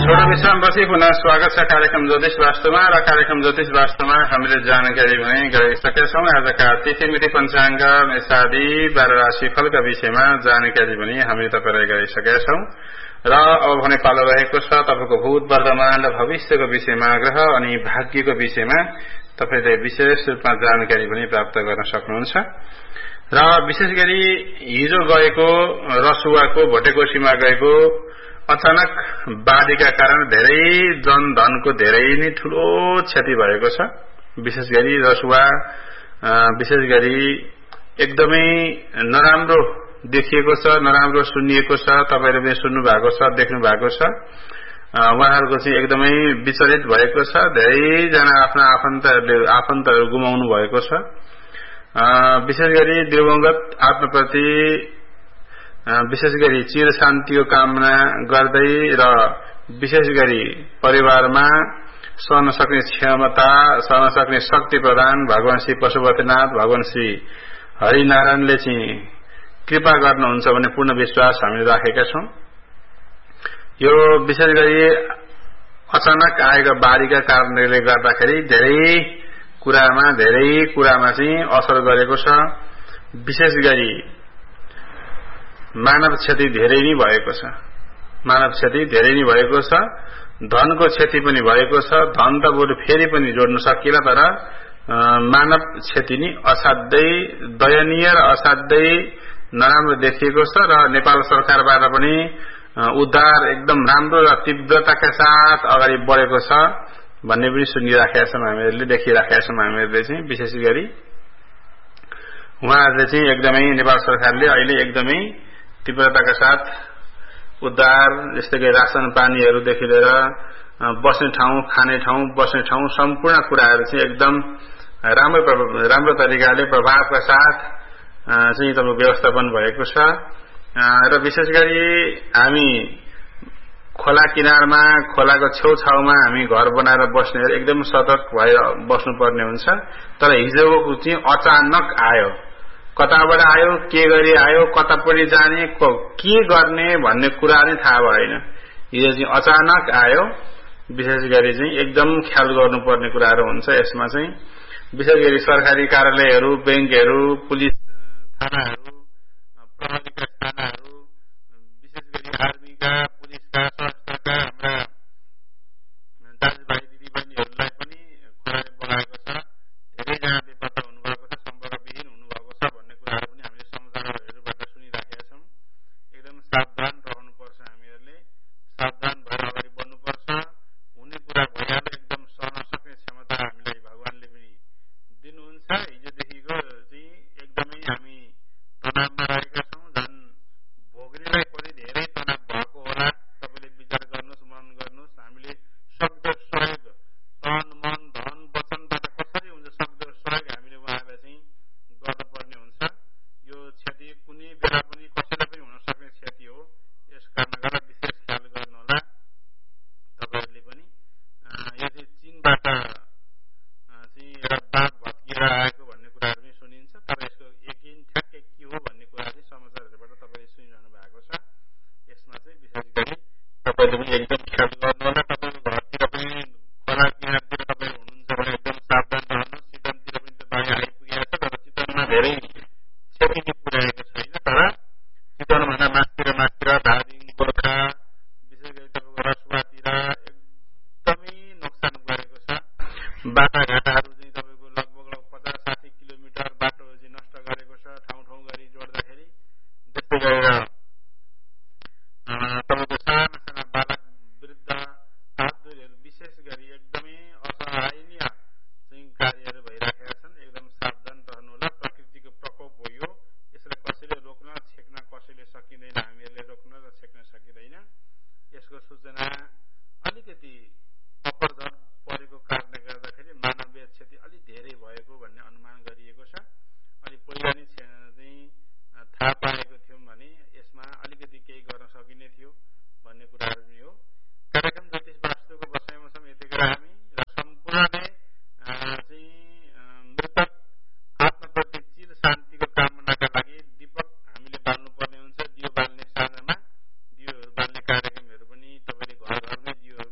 छोटो विश्रामपछि पुनः स्वागत छ कार्यक्रम ज्योतिष वास्तुमा र कार्यक्रम ज्योतिष वास्तुमा हामीले जानकारी भने गरिसकेका छौं। आजका तिथि पञ्चाङ्ग मेषादी 12 राशि फलका विषयमा जानकारी पनि हामीले तपाईलाई गरिसकेका छौं र अब भने पालो रहेको छ तपाईको भूत वर्तमान र भविष्यको विषयमा ग्रह अनि भाग्यको विषयमा तपाईले विशेष रूपमा जानकारी पनि प्राप्त गर्न सक्नुहुन्छ। र विशेष गरी हिजो गएको रसुवाको भोटेकोशीमा गएको अचानक बाढीका कारण धेरै जनधनको धेरै नै ठूलो क्षति भएको छ। विशेष गरी रसुवा विशेष गरी एकदमै नराम्रो देखिएको छ, नराम्रो सुनिएको छ। तपाईहरुले पनि सुन्नु भएको छ, देख्नु भएको छ। उहाँहरुको चाहिँ एकदमै विचलित भएको छ। धेरै जना आफ्ना आफन्तहरु गुमाउनु भएको छ। विशेष गरी दिवंगत आत्माप्रति विशेष गरी चिर शान्तिको कामना गर्दै र विशेष गरी परिवारमा सहन सक्ने क्षमता, सहन सक्ने शक्ति प्रदान भगवान श्री पशुपतिनाथ, भगवान श्री हरिनारायणले चाहिँ कृपा गर्नुहुन्छ भन्ने पूर्ण विश्वास हामीले राखेका छौं। यो विशेष गरी अचानक आएको बाढीका कारणले गर्दाखेरि धेरै कुरामा चाहिँ असर गरेको छ। विशेष गरी मानव क्षति धेरै नै भएको छ। मानव क्षति धेरै नै भएको छ। धनको क्षति पनि भएको छ। धन त बरु फेरि पनि जोड्न सकिएला, तर मानव क्षति नि असाध्यै दयनीय र असाध्यै नराम्रो देखिएको छ। र नेपाल सरकारबाट पनि उद्धार एकदम राम्रो र तीव्रताका साथ अगाडि बढेको छ भन्ने पनि सुनिराखेका छौं हामीहरूले, देखिराखेका छौं हामीहरूले चाहिँ। विशेष गरी उहाँहरूले चाहिँ एकदमै नेपाल सरकारले अहिले एकदमै तीव्रताका साथ उद्धार जस्तै कि राशन पानीहरुदेखि लिएर बस्ने ठाउँ, खाने ठाउँ, बस्ने ठाउँ सम्पूर्ण कुराहरु चाहिँ एकदम राम्रो तरिकाले प्रभावका साथ चाहिँ तपाईको व्यवस्थापन भएको छ। र विशेष गरी हामी खोला किनारमा, खोलाको छेउछाउमा हामी घर बनाएर बस्नेहरु एकदम सतर्क भएर बस्नुपर्ने हुन्छ। तर हिजोको चाहिँ अचानक आयो, कताबाट आयो, के गरी आयो, कतापट्टि जाने, के गर्ने भन्ने कुरा नै थाहा भएन। यो चाहिँ अचानक आयो। विशेष गरी चाहिँ एकदम ख्याल गर्नुपर्ने कुराहरु हुन्छ यसमा चाहिँ। विशेष गरी सरकारी कार्यालयहरु, बैंकहरु, पुलिस थानाहरु, प्रहरीका थानाहरु, विशेष गरी आर्मीका, पुलिसका, स्वास्थ्यका हाम्रा दाजुभाइ दिदीबहिनीहरुलाई पनि खोलाले बगाएको छ। धेरैजनाले पत्ता हुनुभएको छ, सम्पर्कविहीन हुनुभएको छ भन्ने कुराहरु पनि हामीले समाचारहरुबाट सुनिराखेका छौं। एकदम सावधान रहनुपर्छ। हामीहरुले सावधान भएर अगाडि बढ्नुपर्छ। हुने कुरा भइहाल्यो, एकदम सहन सक्ने क्षमता हामीलाई भगवानले पनि दिनुहुन्छ। हिजोदेखिको चाहिँ एकदमै हामी तनावमा रहेका छौं। झन् भोग्नेलाई पनि धेरै तनाव भएको होला। तपाईले विचार गर्नुहोस्, मनन गर्नुहोस्। हामीले सक्दो सहयोग तन, मन, धन, वचनबाट कसरी हुन्छ सक्दो सहयोग हामीले उहाँलाई चाहिँ गर्नुपर्ने हुन्छ। यो क्षति कुनै बेला पनि कसैलाई पनि हुन सक्ने क्षति हो। यस कारणबाट विशेष ख्याल गर्नु होला तपाईहरुले पनि। यो चाहिँ चीनबाट चाहिँ एउटा बाघ भत्किएर आएको भन्ने कुराहरु पनि सुनिन्छ। तर यसको यकिन ठ्याक्कै के हो भन्ने कुरा चाहिँ समाचारहरुबाट तपाईले सुनिरहनु भएको छ। यसमा चाहिँ विशेष गरी तपाईले पनि एकदम ख्याल गर्नु होला। तपाईको घरतिर पनि खोला किनारतिर तपाईहरु हुनुहुन्छ भने एकदम सावधान रहनुहोस्। चितवनतिर पनि त बाढी आइपुगेको छ, तर चितवनमा धेरै क्षति चाहिँ पुर्याएको छैन। तर चितवनभन्दा माथितिर धादिङ, गोर्खा, विशेष गरी तपाईको रसुवातिर एकदमै नोक्सान गरेको छ। बाटाघाटाहरु चाहिँ तपाईको लगभग 50-60 किलोमिटर बाटो चाहिँ नष्ट गरेको छ ठाउँ गरी जोड्दाखेरि। त्यस्तै गरेर तपाईको साना बालक, वृद्ध, हातदुरीहरु विशेष गरी एकदमै असहायनीय चाहिँ कार्यहरु भइराखेका छन्। एकदम सावधान रहनु होला। प्रकृतिको प्रकोप हो यो। यसलाई कसैले रोक्न, छेक्न कसैले सकिँदैन। हामीहरुले रोक्न र छेक्न सकिँदैन। यसको सूचना अलिकति अपरझट परेको कारणले गर्दाखेरि मानवीय क्षति अलि धेरै भएको भन्ने अनुमान गरिएको छ। अलि पहिला नै चाहिँ थाहा पाएको थियौं भने यसमा अलिकति केही गर्न सकिने थियो भन्ने कुराहरु पनि हो। कार्यक्रम ज्योतिष वास्तुको बसाइमा छौं यतिखेर हामी र सम्पूर्णले चाहिँ मृतक आत्माप्रति चिर शान्तिको कामनाका लागि दीपक हामीले बाल्नुपर्ने हुन्छ। दियो बाल्ने साँझमा दियोहरु बाल्ने कार्यक्रमहरु पनि तपाईले घर घरमै दियोहरु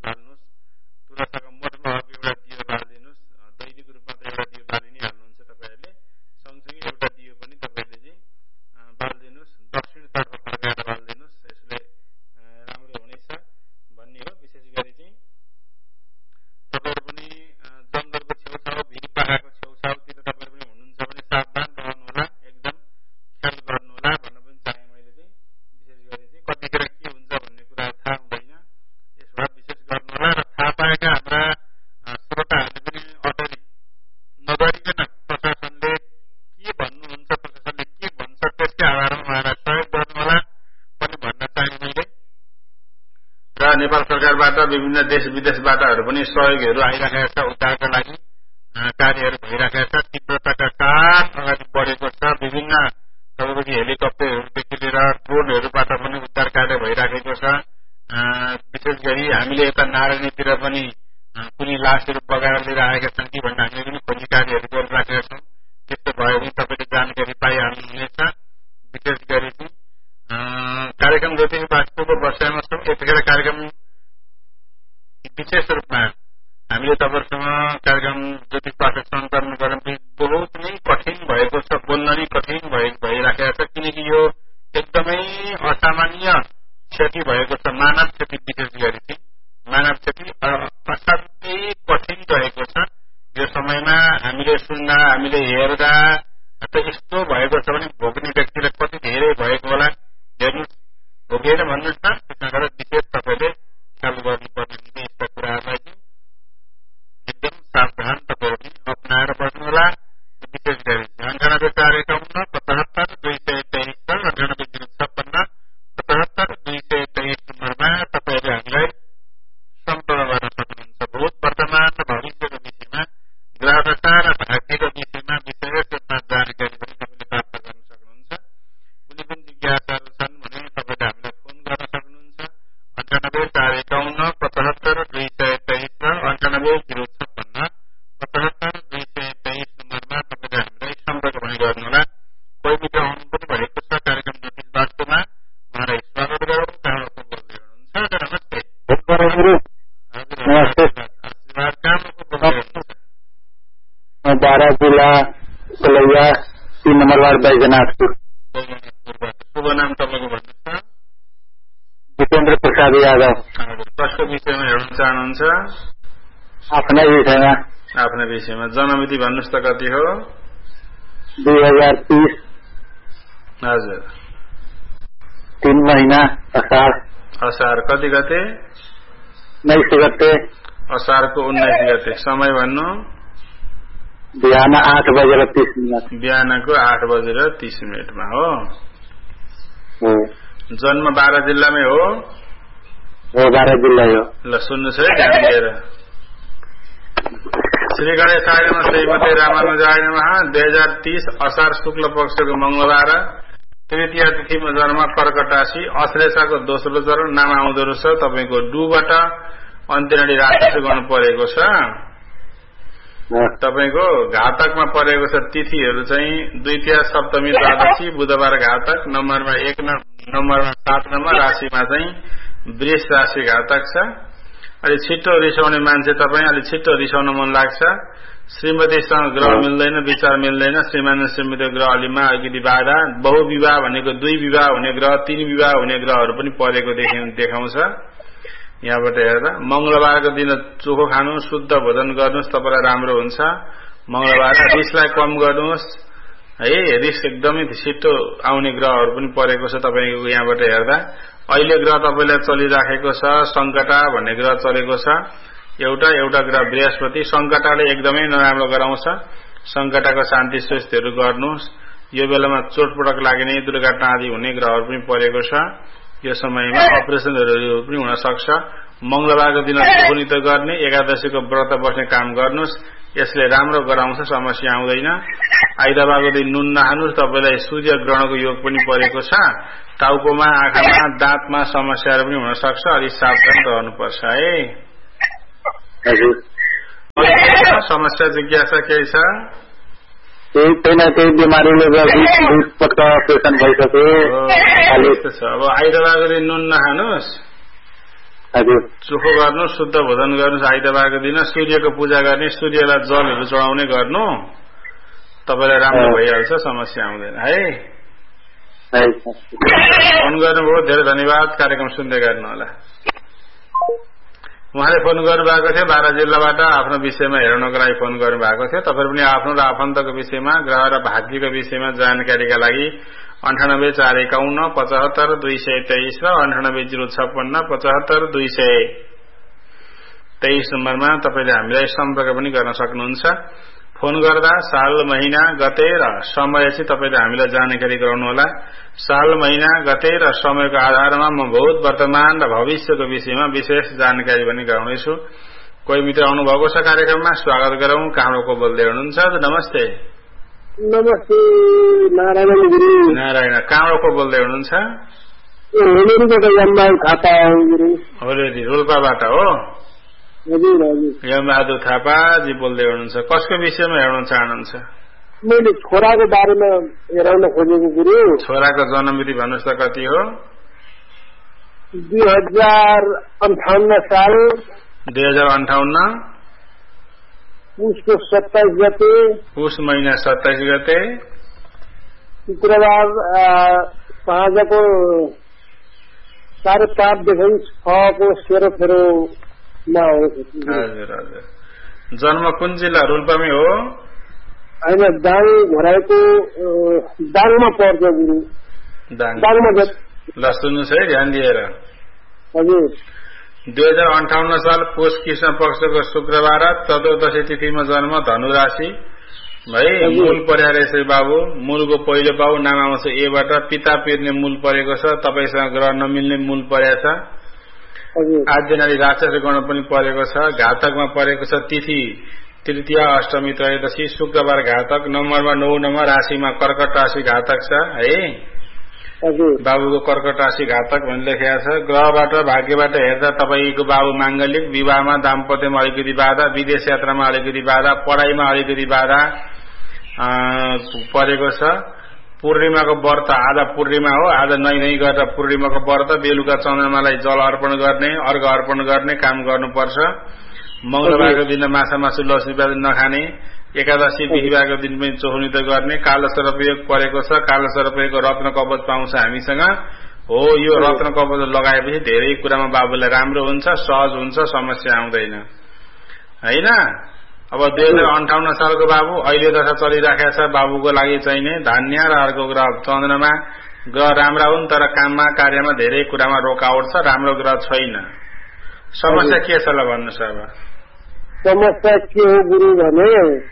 नेपाल सरकारबाट विभिन्न देश विदेशबाटहरू पनि सहयोगहरू आइरहेका छ उद्धारका लागि कार्यहरू भइरहेका छ तीव्रताका साथ अगाडि बढेको छ विभिन्न तपाईँको हेलिकप्टरहरूदेखि लिएर ड्रोनहरूबाट पनि उद्धार कार्य भइराखेको छ विशेष गरी हामीले यता नारायणीतिर पनि कुनै लासहरू बगाएर लिएर आएका छन् कि भन्ने हामीले पनि खोजी कार्यहरू गरिराखेका छौँ त्यस्तो भयो भने तपाईँले जानकारी पाइहाल्नुहुनेछ विशेष गरी कार्यक्रम जति वास्तवको वर्षमा छौँ यतिखेर कार्यक्रम विशेष रूपमा हामीले तपाईँहरूसँग कार्यक्रम ज्योतिषबाट सञ्चालन गर्न बहुत नै कठिन भएको छ बोल्न नै कठिन भइराखेको छ किनकि यो एकदमै असामान्य क्षति भएको छ मानव क्षति विशेष गरी चाहिँ मानव क्षति असाध्यै कठिन रहेको छ यो समयमा हामीले सुन्दा हामीले हेर्दा यस्तो भएको छ भने भोग्ने व्यक्तिलाई कति धेरै भएको होला हेर्नुहोस् भोगेन भन्नुहोस् न त्यसमा गरेर विशेष तपाईँले ख्याल गर्नुपर्ने यस्ता कुराहरूलाई एकदम सावधान तपाईँहरूले अपनाएर बस्नुहोला विशेष गरी 9847757223 9806577223 नम्बरमा तपाईँहरूले हामीलाई सम्पर्क गर्न सक्नुहुन्छ भूत वर्तमान र भविष्यको विषयमा ग्रहदशा र भाग्यको विषयमा विशेष रूपमा जानकारी पनि तपाईँले प्राप्त गर्न सक्नुहुन्छ कुनै पनि जिज्ञासाहरू छन् भने तपाईँले हामीलाई फोन गर्न सक्नुहुन्छ 98477223 नम्बरमा तपाईँले हामीलाई सम्पर्क पनि गर्नुहोला कोही मित्र आउनु पनि भएको छ कार्यक्रम ज्योतिष वास्तवमा उहाँलाई स्वागत गरौँ कहाँबाट फोन गर्दै हुनुहुन्छ नमस्ते आशीर्वाद कहाँबाट फोन गर्दै हुनुहुन्छ 12 जिल्ला कलैया 3 नम्बर वार्ड बैजनाथपुर शुभ नाम तपाईँको भन्नुहोस् न जितेन्द्र प्रसाद यादव कसको विषयमा हेर्न चाहनुहुन्छ आफ्नै विषयमा आफ्नै विषयमा जन्ममिति भन्नुहोस् त कति हो 2030 हजुर 3 महिना असार कति गते 19 गते असारको 19 गते समय भन्नु बिहान 8:30 बिहानको 8:30 हो जन्म 12 जिल्लामै हो 12 जिल्ला हो ल सुन्नुहोस् है ध्यान दिएर श्री गणेशाय नमः श्रीमते रामानुजाय नमः 2030 असार शुक्ल पक्षको मंगलबार तृतीय तिथिमा जन्म कर्कट राशि अश्लेषाको दोस्रो चरण नाम आउँदो रहेछ तपाईँको डुबाट अन्त्यनडी राशि गर्नु परेको छ तपाईको घातकमा परेको छ तिथिहरू चाहिँ द्वितीय सप्तमी द्वादशी बुधबार घातक नम्बरमा 1 नम्बरमा 7 नम्बर राशिमा चाहिँ वृष राशि घातक छ अलि छिटो रिसाउने मान्छे तपाईँ अलि छिटो रिसाउन मन लाग्छ श्रीमतीसँग ग्रह मिल्दैन विचार मिल्दैन श्रीमान श्रीमती ग्रह अलिमा अलिकति बाधा बहुविवाह भनेको 2 विवाह हुने ग्रह 3 विवाह हुने ग्रहहरू पनि परेको देखाउँछ यहाँबाट हेर्दा मंगलबारको दिन चोखो खानु शुद्ध भोजन गर्नुहोस् तपाईलाई राम्रो हुन्छ मंगलबार रिसलाई कम गर्नुहोस् है रिस एकदमै छिटो आउने ग्रहहरू पनि परेको छ तपाईको यहाँबाट हेर्दा अहिले ग्रह तपाईलाई चलिराखेको छ संकटा भन्ने ग्रह चलेको छ एउटा ग्रह बृहस्पति संकटाले एकदमै नराम्रो गराउँछ संकटाको शान्ति स्वस्थहरू गर्नुहोस् यो बेलामा चोटपटक लाग्ने दुर्घटना आदि हुने ग्रहहरू पनि परेको छ यो समयमा अपरेसनहरू पनि हुन सक्छ मंगलबारको दिन पुनित गर्ने एकादशीको व्रत बस्ने काम गर्नुहोस् यसले राम्रो गराउँछ समस्या आउँदैन आइतबारको दिन नुन नखानुस् तपाईलाई सूर्य ग्रहणको योग पनि परेको छ टाउकोमा आँखामा दाँतमा समस्याहरू पनि हुन सक्छ अलि सावधान रहनुपर्छ है समस्या जिज्ञासा केही छ केही बिमारीले अपरेसन भइसक्यो अब आइतबारको दिन नुन नखानुस् चोखो गर्नु शुद्ध भोजन गर्नुहोस् आइतबारको दिन सूर्यको पूजा गर्ने सूर्यलाई जलहरू चढाउने गर्नु तपाईलाई राम्रो भइहाल्छ समस्या आउँदैन है फोन गर्नुभयो धेरै धन्यवाद कार्यक्रम सुन्दै गर्नु होला उहाँले फोन गर्नुभएको थियो 12 जिल्लाबाट आफ्नो विषयमा हेर्नको लागि फोन गर्नुभएको थियो तपाईहरु पनि आफ्नो र आफन्तको विषयमा ग्रह र भाग्यको विषयमा जानकारीका लागि 9841 75223 र 9806575223 नम्बरमा तपाईले हामीलाई सम्पर्क पनि गर्न सक्नुहुन्छ फोन गर्दा साल महिना गते र समय चाहिँ तपाईले हामीलाई जानकारी गराउनुहोला। साल महिना गते र समयको आधारमा म भूत वर्तमान र भविष्यको विषयमा विशेष जानकारी पनि गराउनेछु। कोही मित्र आउनुभएको छ कार्यक्रममा, स्वागत गरौं। कहाँबाट को बोल्दै हुनुहुन्छ? नमस्ते। नमस्ते नारायण गुरु। नारायण, कहाँबाट को बोल्दै हुनुहुन्छ? होलेरी रोल्पाबाट हो? हजुर हजुर। यमबहादुर थापाजी बोल्दै हुनुहुन्छ। कसको विषयमा हेर्न चाहनुहुन्छ? मैले छोराको बारेमा हेराउन खोजेको गुरु। छोराको जन्ममिति भन्नुहोस् त कति हो? 2058 साल 2058 पुसको 27 गते, पुस महिना 27 गते शुक्रबार साँझको 5:30 देखि 6 को सेरोफेरोमा हो। हजुर हजुर। जन्म कुन जिल्ला? रोल्पामै हो? होइन, दाङ घोराइको दाङमा पर्छ गुरु। दाङमा। ल सुन्नुहोस् है ध्यान दिएर। हजुर। 2058 साल पुष कृष्ण पक्षको शुक्रबार चतुर्दशी तिथिमा जन्म, धनु राशि भाइ। मूल पर्या रहेछ बाबु। मूलको पहिलो बाबु नाम आउँछ एबाट। पिता पिर्ने मूल परेको छ, तपाईसँग ग्रह नमिल्ने मूल पर्या छ। आद्यनारी राक्षस गण पनि परेको छ। घातकमा परेको छ तिथि तृतीय अष्टमी त्रयोदशी, शुक्रबार घातक। नम्बरमा 9 नम्बर, राशिमा कर्कट राशि घातक छ है। बाबुको कर्कट राशि घातक भनी लेखेको छ। ग्रहबाट भाग्यबाट हेर्दा तपाईको बाबु मांगलिक, विवाहमा दाम्पत्यमा अलिकति बाधा, विदेश यात्रामा अलिकति बाधा, पढाइमा अलिकति बाधा परेको छ। पूर्णिमाको व्रत आधा पूर्णिमा हो, आधा नै गरेर पूर्णिमाको व्रत, बेलुका चन्द्रमालाई जल अर्पण गर्ने, अर्घ अर्पण गर्ने काम गर्नुपर्छ। मंगलबारको दिन माछा मासु लसुन प्याज नखाने, एकादशी बिहिबारको दिन पनि चोहुनित गर्ने। कालो सर्पयोग परेको छ। कालो सर्पयोगको रत्न कवच पाउँछ हामीसँग हो। यो रत्न कवच लगाएपछि धेरै कुरामा बाबुलाई राम्रो हुन्छ, सहज हुन्छ, समस्या आउँदैन हैन। अब 2058 सालको बाबु अहिले दशा चलिराखेको छ। बाबुको लागि चाहिने धान्य र अर्को ग्रह चन्द्रमा। ग्रह राम्रा हुन् तर काममा कार्यमा धेरै कुरामा रोकावट छ, राम्रो ग्रह छैन। समस्या के छ ल भन्नुहोस्? अब समस्या के हो गुरु भने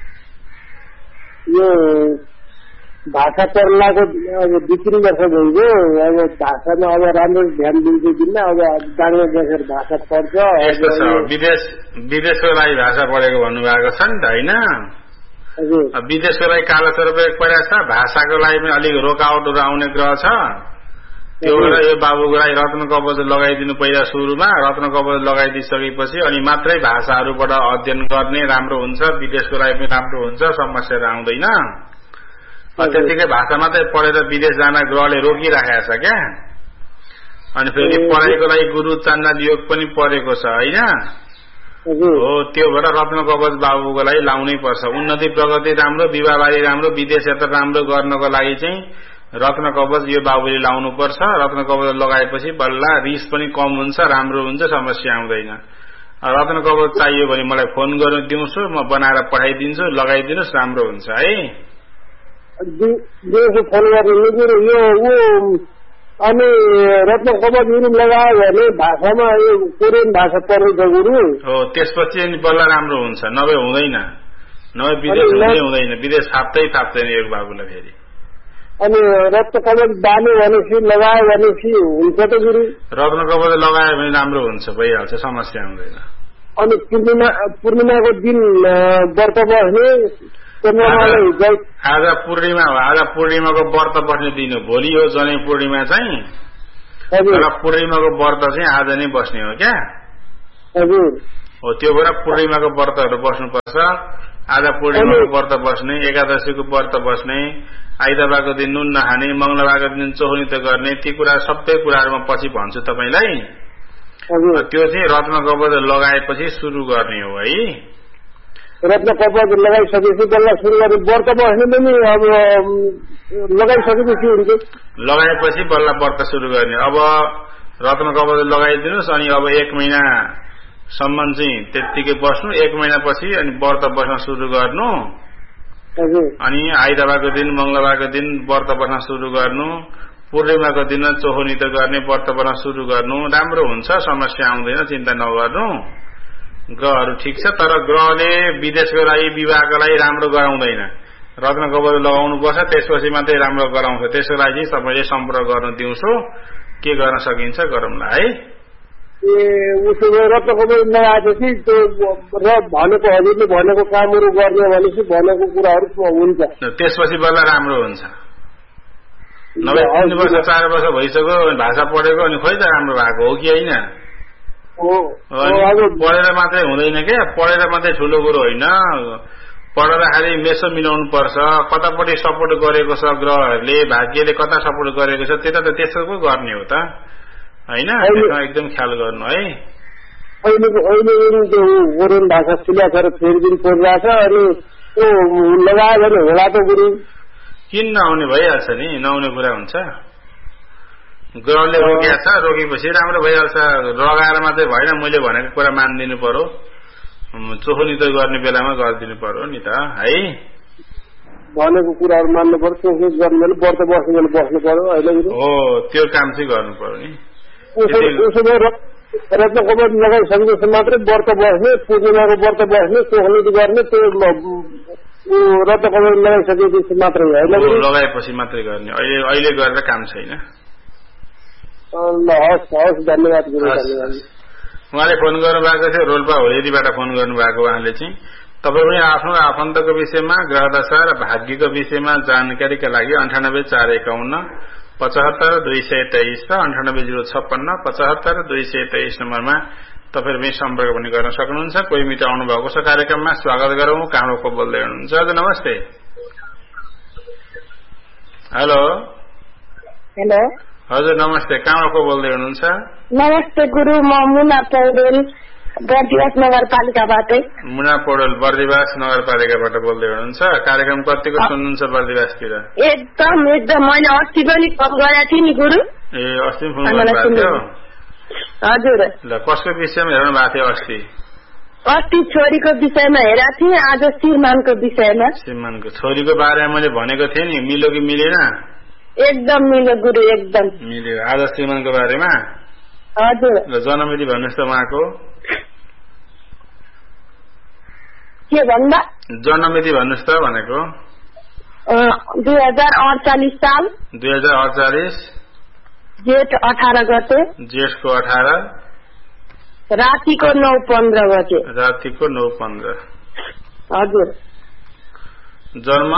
यो भाषा पर्लाको अब 2-3 वर्ष भइगयो। अब भाषामा अब राम्रो ध्यान दिन्छ किन? अब बाङ्ला बसेर भाषा पढ्छ। यस्तो छ, विदेशको लागि भाषा पढेको भन्नुभएको छ नि त होइन? विदेशको लागि कालो सर्पयोग परेको छ। भाषाको लागि पनि अलिक रोकावटहरू आउने ग्रह छ। त्यो भएर यो बाबुको लागि रत्न कवच लगाइदिनु पहिला सुरुमा। रत्न कवच लगाइदिइसकेपछि अनि मात्रै भाषाहरूबाट अध्ययन गर्ने राम्रो हुन्छ। विदेशको लागि पनि राम्रो हुन्छ, समस्याहरू आउँदैन। त्यतिकै भाषा मात्रै पढेर विदेश जान ग्रहले रोकिराखेको छ क्या। अनि फेरि पढाइको लागि गुरु चान्दाल योग पनि परेको छ होइन हो। त्यो भएर रत्न कवच बाबुको लागि लाउनै पर्छ। उन्नति प्रगति राम्रो, विवाहबारी राम्रो, विदेश यात्रा राम्रो गर्नको लागि चाहिँ रत्न कवच यो बाबुले लाउनु पर्छ। रत्न कवच लगाएपछि बल्ल रिस पनि कम हुन्छ, राम्रो हुन्छ, समस्या आउँदैन। रत्न कवच चाहियो भने मलाई फोन गर्नु दिउँसो, म बनाएर पठाइदिन्छु, लगाइदिनुहोस्, राम्रो हुन्छ है। फोन गर्नु यो अनि रत्न कवचहरू लगायो भने भाषामा यो कोरियन भाषा परेको गुरु हो। त्यसपछि अनि बल्ल राम्रो हुन्छ, नभए हुँदैन। नभए विदेश हुँदैन, विदेश थाप्दैन यो बाबुलाई फेरि। अनि रत्न कवच बाल्यो भनेपछि लगायो भनेपछि हुन्छ त गुरु? रत्न कवच लगायो भने राम्रो हुन्छ, भइहाल्छ, समस्या आउँदैन। अनि पूर्णिमाको दिन व्रत बस्ने? आज पूर्णिमा हो, आज पूर्णिमाको व्रत बस्ने दिन हो। भोलि हो जनै पूर्णिमा चाहिँ, तर पूर्णिमाको व्रत चाहिँ आज नै बस्ने हो क्या हो। त्यो भएर पूर्णिमाको व्रतहरू बस्नुपर्छ। आज पूर्णिमाको व्रत बस्ने, एकादशीको व्रत बस्ने, आइतबारको दिन नुन नखाने, मंगलबारको दिन चोहुनित गर्ने, ती कुरा सबै कुराहरूमा पछि भन्छु तपाईलाई। त्यो चाहिँ रत्न कवच लगाएपछि सुरु गर्ने हो है। रत्न कवच लगाइसकेपछि बल्ल सुरु गर्ने। व्रत बस्ने पनि अब लगाइसकेपछि हुन्छ, लगाएपछि बल्ल व्रत सुरु गर्ने। अब रत्न कवच लगाइदिनुहोस् अनि अब 1 महिनासम्म चाहिँ त्यतिकै बस्नु। 1 महिनापछि अनि व्रत बस्न सुरु गर्नु। अनि आइतबारको दिन मंगलबारको दिन व्रत बस्न सुरु गर्नु। पूर्णिमाको दिन चोहुनित गर्ने, व्रत बस्न सुरु गर्नु। राम्रो हुन्छ, समस्या आउँदैन, चिन्ता नगर्नु ग्रहहरू ठिक छ, तर ग्रहले विदेशको लागि विवाहको लागि राम्रो गराउँदैन। रत्न कवच लगाउनु पर्छ, त्यसपछि मात्रै राम्रो गराउँछ। त्यसको लागि तपाईले सम्पर्क गर्नु दिउँसो के गर्न सकिन्छ गरौँला है। उसो रत्न कवच लगाएपछि र भनेको हजुरले भनेको कामहरू गर्ने भनेपछि भनेको कुराहरू हुन्छ, त्यसपछि बल्ल राम्रो हुन्छ। नभए 3 वर्ष 4 वर्ष भइसक्यो भाषा पढेको अनि खोइ त राम्रो भएको हो कि होइन। पढेर मात्रै हुँदैन क्या, पढेर मात्रै ठुलो कुरो होइन। पढेर खालि मेसो मिलाउनु पर्छ, कतापट्टि सपोर्ट गरेको छ ग्रहहरूले, भाग्यले कता सपोर्ट गरेको छ त्यता त त्यसो पो गर्ने हो त होइन। एकदम ख्याल गर्नु है। अहिले भाषा सिलाएर फेरि पनि पढिरहेछ अनि लगायो भने होला त गुरु। किन नआउने भइहाल्छ नि, नआउने कुरा हुन्छ। ग्रहले रोकिया छ, रोकेपछि राम्रो भइहाल्छ। लगाएर मात्रै भएन, मैले भनेको कुरा मानिदिनु पर्यो, चोखो नितो गर्ने बेलामा गरिदिनु पर्यो नि त है। भनेको कुराहरू मान्नु पर्छ, चोखो गर्नु व्रत बस्नु पर्यो होइन। हो, त्यो काम चाहिँ गर्नु पर्यो नि। उसो भए रत्न कवच लगाइसकेपछि मात्रै व्रत बस्ने, पूर्णिमाको व्रत बस्ने, चोखो नितो गर्ने, त्यो रत्न कवच लगाइसकेपछि मात्रै होइन, लगाएपछि मात्रै गर्ने। अहिले गरेर काम छैन। हस् हस्, धन्यवाद गुरु, धन्यवाद। उहाँले फोन गर्नु भएको थियो, रोल्पा होलेरीबाट फोन गर्नु भएको। उहाँले चाहिँ तपाईँ पनि आफ्नो आफन्तको विषयमा, ग्रहदशा र भाग्यको विषयमा जानकारीका लागि 98 451 75 223 र 98 056 75 223 नम्बरमा तपाईहरु पनि सम्पर्क पनि गर्न सक्नुहुन्छ। कोही मित्र आउनु भएको छ कार्यक्रममा, स्वागत गरौँ। कहाँबाट को बोल्दै हुनुहुन्छ? हजुर नमस्ते। हेलो हेलो हजुर नमस्ते, कहाँबाट को बोल्दै हुनुहुन्छ? नमस्ते गुरु, म मुना पौडेल बर्दिवास नगरपालिकाबाट। मुना पौडेल बर्दिवास नगरपालिकाबाट बोल्दै हुनुहुन्छ। कार्यक्रम कतिको सुन्नुहुन्छ बर्दिवासतिर? एकदम एकदम, मैले अस्ति पनि फोन गरेको थिएँ नि गुरु। ए अस्ति फोन गर्नुभएको थियो? हजुर। ल कसको विषयमा हेर्नु भएको थियो अस्ति? अस्ति छोरीको विषयमा हेरेको थिएँ, आज श्रीमानको विषयमा। श्रीमानको छोरीको बारेमा मैले भनेको थिएँ नि, मिल्यो कि मिलेन? एकदम मिल्यो गुरु, एकदम मिल्यो। आज श्रीमानको बारेमा? हजुर। ल जन्ममिति भन्नुहोस् त उहाँको। के भन्दा? जन्ममिति भन्नुहोस् त भनेको। 2048 साल 2048 जेठ 18 गते, जेठको 18 रातिको 9:15 बजे। रातिको 9:15। हजुर। जन्म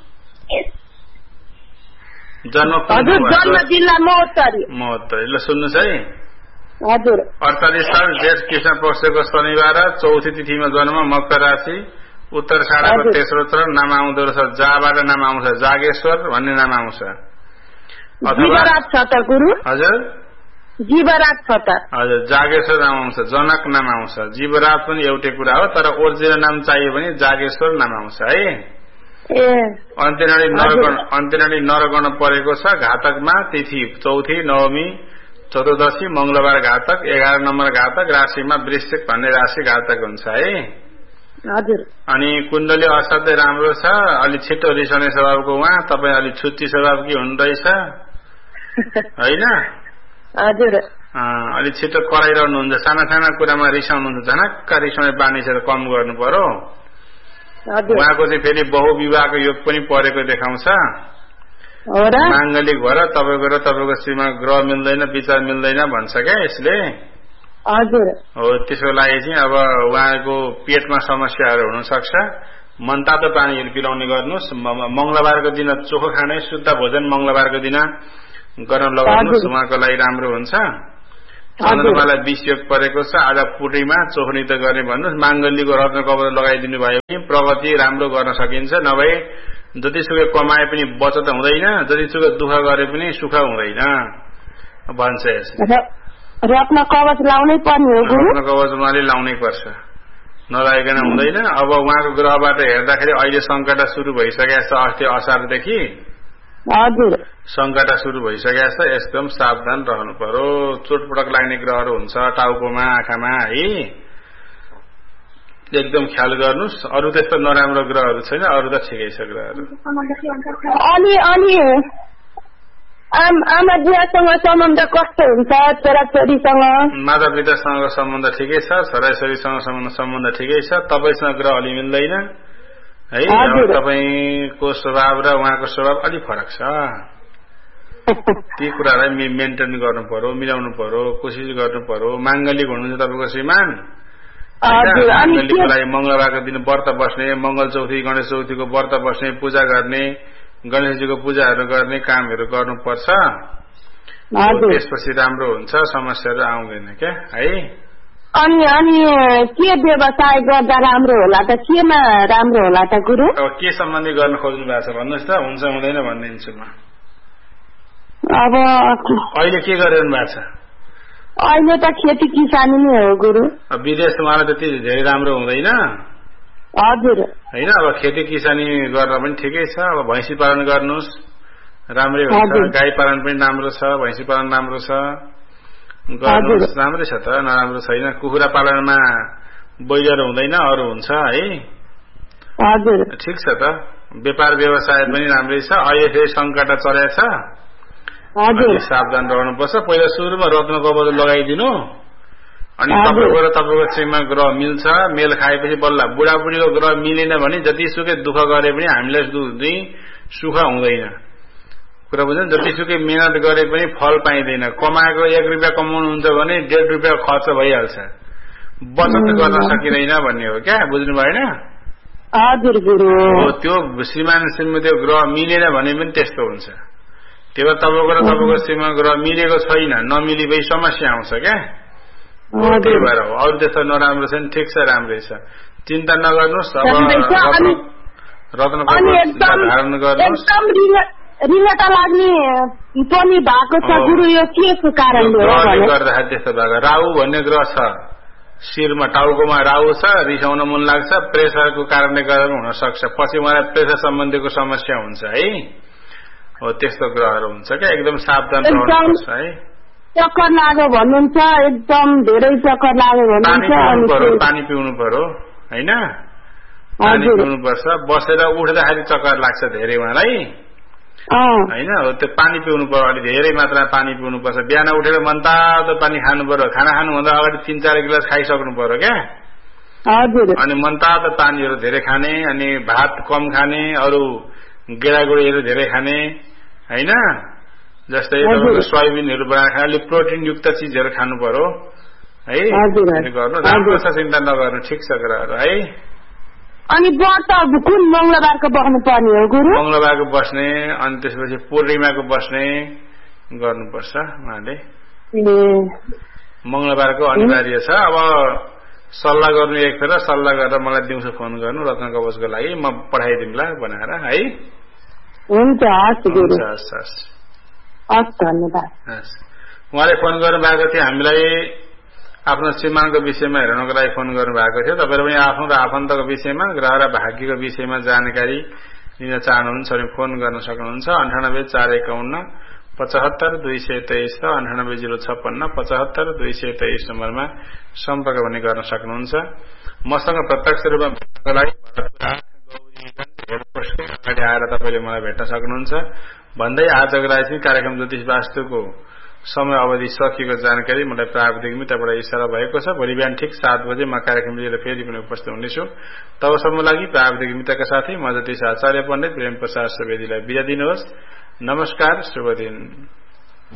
हजुर, जन्म जिल्ला महोत्तरी। ल सुन्नुहोस् है। हजुर। 48 साल जेठ कृष्ण पक्षको शनिबार, चौथी तिथिमा जन्म, मकर राशि, उत्तराषाढाको तेस्रो चरण। नाम आउँदो रहेछ जाबाट, नाम आउँछ जागेश्वर भन्ने नाम आउँछ। जीवराज छ त गुरु? हजुर जीवराज छ त। हजुर, जागेश्वर नाम आउँछ, जनक नाम आउँछ। जीवराज पनि एउटै कुरा हो, तर ओरिजिनल नाम चाहियो भने जागेश्वर नाम आउँछ है। अन्त्यनाडी नरगण परेको छ। घातकमा तिथि चौथी, नवमी, चतुर्दशी, मंगलबार घातक, 11 नम्बर घातक। राशिमा वृश्चिक भन्ने राशि घातक हुन्छ है। हजुर। अनि कुण्डली असाध्यै राम्रो छ। अलि छिटो रिसाउने स्वभावको उहाँ, तपाईँ अलि छुच्ची स्वभावकी हुनुहुँदैछ होइन? हजुर। अलि छिटो कराइरहनुहुन्छ, साना साना कुरामा रिसाउनुहुन्छ, झनक्क रिसाउने बानी छ, कम गर्नु पर्यो। उहाँको चाहिँ फेरि बहुविवाहको योग पनि परेको देखाउँछ। मांगलिक भएर तपाईँको र तपाईँको श्रीमा ग्रह मिल्दैन, विचार मिल्दैन भन्छ क्या यसले। हजुर। हो, त्यसको लागि चाहिँ अब उहाँको पेटमा समस्याहरू हुन सक्छ। मनतातो पानीहरू पिलाउने गर्नुहोस्। मंगलबारको दिन चोखो खाने, शुद्ध भोजन मंगलबारको दिन गर्न लगाउनुहोस्, उहाँको लागि राम्रो हुन्छ। चन्द्रमालाई 20 योग परेको छ। आज पूर्णिमा चोखो नितो गर्ने भन्नुहोस्। मांगल्यको रत्न कवच लगाइदिनु भयो भने प्रगति राम्रो गर्न सकिन्छ। नभए जतिसुकै कमाए पनि बचत हुँदैन, जतिसुकै दुःख गरे पनि सुख हुँदैन भन्छ यसले। रत्न कवच लाउनै पर्ने हो गुरु? रत्न कवच उहाँले लाउनै पर्छ, नलाइकन हुँदैन। अब उहाँको ग्रहबाट हेर्दाखेरि अहिले संकट सुरु भइसकेको छ। अस्ति असारदेखि हजुर संकट सुरु भइसकेको छ। एकदम सावधान रहनु पर्यो। चोटपटक लाग्ने ग्रहहरू हुन्छ टाउकोमा, आँखामा है, एकदम ख्याल गर्नुहोस्। अरू त्यस्तो नराम्रो ग्रहहरू छैन, अरू त ठिकै छ ग्रहहरू। आमा बुवासँग सम्बन्ध कस्तो हुन्छ? छोराछोरीसँग? माता पितासँग सम्बन्ध ठिकै छ, छोराछोरीसँग सम्बन्ध ठिकै छ। तपाईसँग ग्रह अलि मिल्दैन है। तपाईको स्वभाव र उहाँको स्वभाव अलि फरक छ। ती कुरालाई मेन्टेन गर्नु पर्यो, मिलाउनु पर्यो, कोसिस गर्नु पर्यो। माङ्गलिक हुनुहुन्छ तपाईँको श्रीमान, माङ्गलिकको लागि मंगलबारको दिन व्रत बस्ने, मंगल चौथी गणेश चौथीको व्रत बस्ने, पूजा गर्ने, गणेशजीको पूजाहरू गर्ने कामहरू गर्नुपर्छ। त्यसपछि राम्रो हुन्छ, समस्याहरू आउँदैन क्या है। अनि के व्यवसाय गर्दा राम्रो होला त? केमा राम्रो होला त गुरु? अब के सम्बन्धी गर्न खोज्नु भएको छ भन्नुहोस् त, हुन्छ हुँदैन भनिदिन्छु म। अब अहिले के गरिरहनु भएको छ? अहिले त खेती किसानी नै हो गुरु। विदेशमा त्यति धेरै राम्रो हुँदैन। हजुर होइन, अब खेती किसानी गर्न पनि ठिकै छ। अब भैँसी पालन गर्नुहोस्, राम्रै हुन्छ। गाई पालन पनि राम्रो छ, भैँसी पालन राम्रो छ, गर्नुहोस्, राम्रै छ त, नराम्रो छैन। कुखुरा पालनमा ब्रोइलर हुँदैन, अरू हुन्छ है। हजुर ठिक छ त। व्यापार व्यवसाय पनि राम्रै छ। अहिले फेरि सङ्कट चलेको छ, सावधान रहनुपर्छ। पहिला सुरुमा रत्न कवच लगाइदिनु, अनि तपाईँको र तपाईँको श्रीमा ग्रह मिल्छ। मेल खाएपछि बल्ल बुढाबुढीको ग्रह मिलेन भने जतिसुकै दुःख गरे पनि हामीलाई सुख हुँदैन। कुरा बुझ्नु? जतिसुकै मेहनत गरे पनि फल पाइँदैन। कमाएको 1 रुपियाँ कमाउनुहुन्छ भने 1.5 रुपियाँ खर्च भइहाल्छ, बचत गर्न सकिँदैन भन्ने हो क्या। बुझ्नु भएन? हजुर गुरु। त्यो श्रीमान श्रीमती ग्रह मिलेन भने पनि त्यस्तो हुन्छ। त्यही भएर तपाईँको र तपाईँको श्रीमा ग्रह मिलेको छैन, नमिली भई समस्या आउँछ क्या। त्यही भएर हो, अरू त्यस्तो नराम्रो छैन, ठिक छ, राम्रै छ, चिन्ता नगर्नुहोस्। अब रत्न धारण गर्नुहोस्। रिङ्गटा लाग्ने पनि भएको छ गुरु, यो के को कारणले हो गर्दाखेरि त्यस्तो भएको? राहु भन्ने ग्रह छ शिरमा, टाउकोमा राहु छ, रिसाउन मन लाग्छ, प्रेसरको कारणले गर्दा हुन सक्छ। पछि उहाँलाई प्रेसर सम्बन्धीको समस्या हुन्छ है। हो, त्यस्तो ग्रहहरू हुन्छ क्या। एकदम सावधान रहनुपर्छ है। चक्कर लाग्यो भन्नुहुन्छ, एकदम धेरै चक्कर लाग्यो भन्नुहुन्छ। पानी पिउनु पर्यो होइन, पानी पिउनुपर्छ। बसेर उठ्दाखेरि चक्कर लाग्छ धेरै उहाँलाई होइन। हो, त्यो पानी पिउनु पर्यो, अलिक धेरै मात्रामा पानी पिउनुपर्छ। बिहान उठेर मनतातो पानी खानु पर्यो। खाना खानुभन्दा अगाडि 3-4 गिलास खाइसक्नु पर्यो क्या। अनि मनतातो पानीहरू धेरै खाने, अनि भात कम खाने, अरू गेडागुडीहरू धेरै खाने होइन। जस्तै सोयाबिनहरू बनाएर खाने, अलिक प्रोटिनयुक्त चिजहरू खानु पर्यो है। गर्नु राम्रो छ, चिन्ता नगर्नु, ठिक छ ग्रहहरू है। अनि व्रत कुन मंगलबारको बस्नु पर्ने हो गुरु? मंगलबारको बस्ने, अनि त्यसपछि पूर्णिमाको बस्ने गर्नुपर्छ उहाँले। मंगलबारको अनिवार्य छ। अब सल्लाह गर्नु एकखेर, सल्लाह गरेर मलाई दिउँसो फोन गर्नु रत्न कवचको लागि, म पठाइदिउँला बनाएर है। हुन्छ, हस् गुरु, हस्, धन्यवाद। उहाँले फोन गर्नु भएको थियो, हामीलाई आफ्नो श्रीमानको विषयमा हेर्नको लागि फोन गर्नु भएको थियो। तपाईँहरू पनि आफ्नो र आफन्तको विषयमा, ग्रह र भाग्यको विषयमा जानकारी लिन चाहनुहुन्छ भने फोन गर्न सक्नुहुन्छ। 98-451-75-223 र 98-056-75-223 नम्बरमा सम्पर्क पनि गर्न सक्नुहुन्छ। मसँग प्रत्यक्ष रूपमा भेट्नको लागि अगाडि आएर तपाईँले मलाई भेट्न सक्नुहुन्छ। भन्दै आजको लागि चाहिँ कार्यक्रम ज्योतिष वास्तुको समय अवधि सकिएको जानकारी मलाई प्राविधिक मित्रबाट इशारा भएको छ। भोलि बिहान ठिक 7 बजे म कार्यक्रम लिएर फेरि पनि उपस्थित हुनेछु। तबसम्म लागि प्राविधिक मित्रका साथै म ज्योतिष आचार्य पण्डित प्रेम प्रसाद सुवेदीलाई बिदा दिनुहोस्। नमस्कार, शुभ दिन।